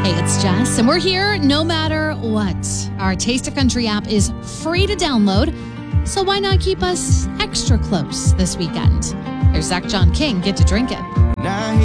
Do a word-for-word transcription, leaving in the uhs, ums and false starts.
Hey, it's Jess, and we're here no matter what. Our Taste of Country app is free to download, so why not keep us extra close this weekend? Here's Zach John King, Get to Drinkin'.